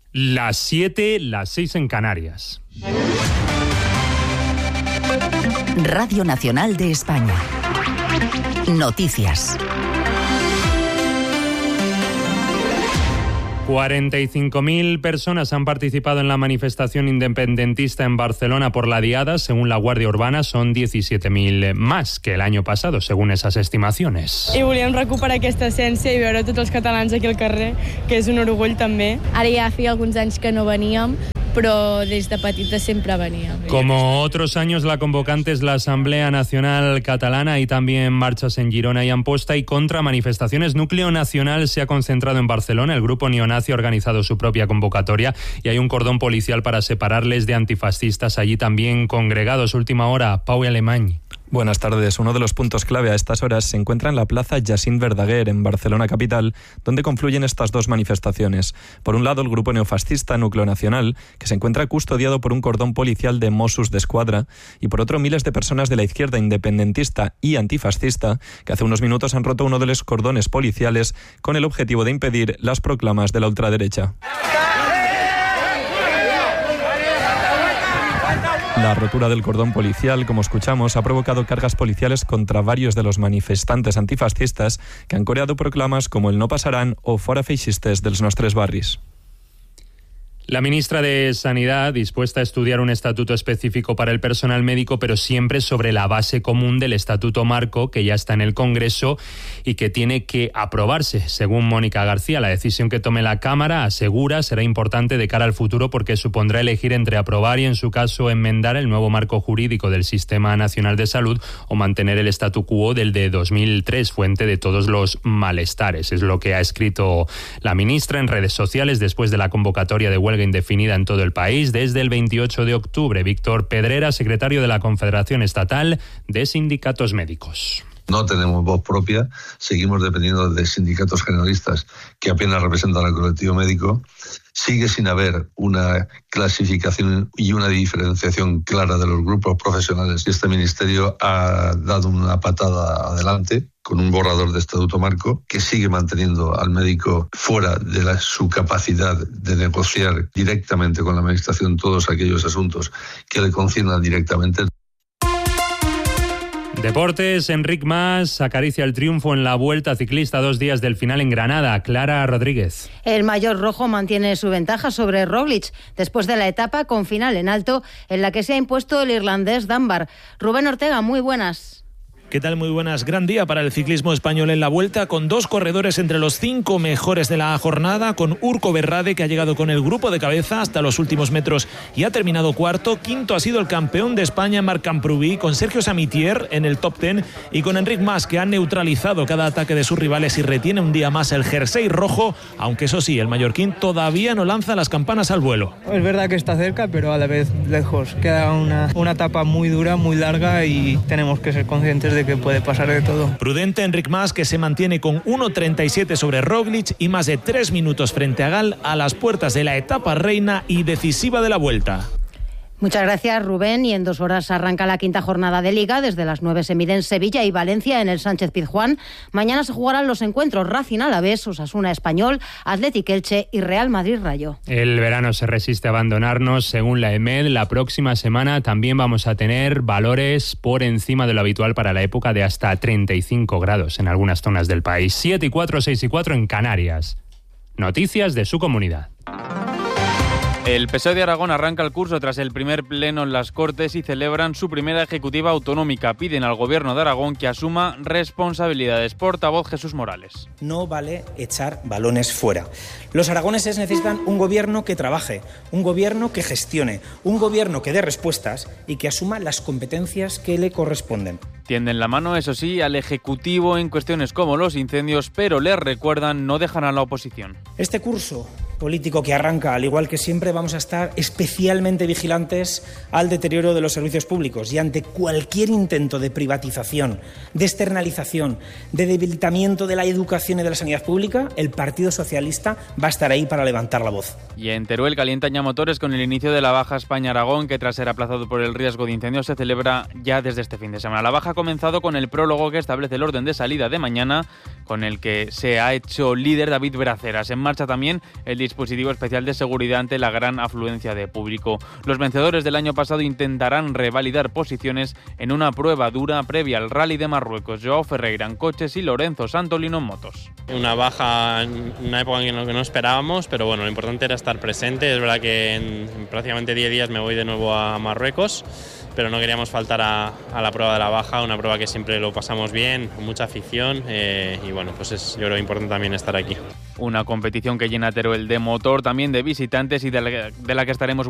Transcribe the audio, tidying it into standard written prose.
Las 7, las 6 en Canarias. Radio Nacional de España. Noticias. 45.000 personas han participado en la manifestación independentista en Barcelona por la Diada. Según la Guàrdia Urbana, son 17.000 más que el año pasado, según esas estimaciones. I volíem recuperar aquesta essència i veure tots els catalans aquí al carrer, que és un orgull també. Ara ja feia alguns anys que no veníem, pero desde petita siempre venía. Como otros años, la convocante es la Asamblea Nacional Catalana y también marchas en Girona y Amposta y contra manifestaciones. Núcleo Nacional se ha concentrado en Barcelona. El grupo neonazi ha organizado su propia convocatoria y hay un cordón policial para separarles de antifascistas allí también congregados. Última hora, Pau Alemany. Buenas tardes. Uno de los puntos clave a estas horas se encuentra en la plaza Jacint Verdaguer, en Barcelona capital, donde confluyen estas dos manifestaciones. Por un lado, el grupo neofascista Núcleo Nacional, que se encuentra custodiado por un cordón policial de Mossos d'Esquadra, y por otro, miles de personas de la izquierda independentista y antifascista, que hace unos minutos han roto uno de los cordones policiales con el objetivo de impedir las proclamas de la ultraderecha. La rotura del cordón policial, como escuchamos, ha provocado cargas policiales contra varios de los manifestantes antifascistas que han coreado proclamas como el No pasarán o Fora feixistes dels nostres barris. La ministra de Sanidad, dispuesta a estudiar un estatuto específico para el personal médico, pero siempre sobre la base común del Estatuto Marco, que ya está en el Congreso y que tiene que aprobarse. Según Mónica García, la decisión que tome la Cámara, asegura, será importante de cara al futuro porque supondrá elegir entre aprobar y, en su caso, enmendar el nuevo marco jurídico del Sistema Nacional de Salud o mantener el statu quo del de 2003, fuente de todos los malestares. Es lo que ha escrito la ministra en redes sociales después de la convocatoria de huelga indefinida en todo el país desde el 28 de octubre. Víctor Pedrera, secretario de la Confederación Estatal de Sindicatos Médicos. No tenemos voz propia, seguimos dependiendo de sindicatos generalistas que apenas representan al colectivo médico. Sigue sin haber una clasificación y una diferenciación clara de los grupos profesionales. Este ministerio ha dado una patada adelante con un borrador de Estatuto Marco que sigue manteniendo al médico fuera de su capacidad de negociar directamente con la Administración todos aquellos asuntos que le conciernan directamente. Deportes, Enric Mas acaricia el triunfo en la Vuelta Ciclista a 2 días del final en Granada. Clara Rodríguez. El mayor rojo mantiene su ventaja sobre Roglic después de la etapa con final en alto en la que se ha impuesto el irlandés Dunbar. Rubén Ortega, muy buenas. ¿Qué tal? Muy buenas. Gran día para el ciclismo español en la Vuelta, con 2 corredores entre los 5 mejores de la jornada, con Urco Berrade, que ha llegado con el grupo de cabeza hasta los últimos metros y ha terminado cuarto. Quinto ha sido el campeón de España, Marc Camprubí, con Sergio Samitier en el top 10 y con Enric Mas, que ha neutralizado cada ataque de sus rivales y retiene un día más el jersey rojo, aunque eso sí, el mallorquín todavía no lanza las campanas al vuelo. Es verdad que está cerca, pero a la vez lejos. Queda una etapa muy dura, muy larga y tenemos que ser conscientes de que puede pasar de todo. Prudente Enric Mas, que se mantiene con 1.37 sobre Roglic y más de 3 minutos frente a Gal a las puertas de la etapa reina y decisiva de la Vuelta. Muchas gracias, Rubén. Y en 2 horas arranca la 5ª jornada de Liga. Desde las 9 se miden Sevilla y Valencia en el Sánchez-Pizjuán. Mañana se jugarán los encuentros Racing Alavés, Osasuna Español, Athletic Elche y Real Madrid Rayo. El verano se resiste a abandonarnos. Según la EMED, la próxima semana también vamos a tener valores por encima de lo habitual para la época, de hasta 35 grados en algunas zonas del país. 7 y 4, 6 y 4 en Canarias. Noticias de su comunidad. El PSOE de Aragón arranca el curso tras el primer pleno en las Cortes y celebran su primera ejecutiva autonómica. Piden al Gobierno de Aragón que asuma responsabilidades. Portavoz Jesús Morales. No vale echar balones fuera. Los aragoneses necesitan un gobierno que trabaje, un gobierno que gestione, un gobierno que dé respuestas y que asuma las competencias que le corresponden. Tienden la mano, eso sí, al Ejecutivo en cuestiones como los incendios, pero les recuerdan no dejan a la oposición. Este curso político que arranca, al igual que siempre, vamos a estar especialmente vigilantes al deterioro de los servicios públicos y ante cualquier intento de privatización, de externalización, de debilitamiento de la educación y de la sanidad pública, el Partido Socialista va a estar ahí para levantar la voz. Y en Teruel calientan ya motores con el inicio de la Baja España-Aragón, que tras ser aplazado por el riesgo de incendios se celebra ya desde este fin de semana. La Baja ha comenzado con el prólogo que establece el orden de salida de mañana, con el que se ha hecho líder David Braceras. En marcha también el dispositivo especial de seguridad ante la gran afluencia de público. Los vencedores del año pasado intentarán revalidar posiciones en una prueba dura previa al Rally de Marruecos. Joao Ferreira en coches y Lorenzo Santolino en motos. Una baja en una época en la que no esperábamos, pero bueno, lo importante era estar presente. Es verdad que en prácticamente 10 días me voy de nuevo a Marruecos, pero no queríamos faltar a la prueba de la baja, una prueba que siempre lo pasamos bien, con mucha afición, y bueno, pues es yo creo importante también estar aquí. Una competición que llena Teruel de motor, también de visitantes y de la que estaremos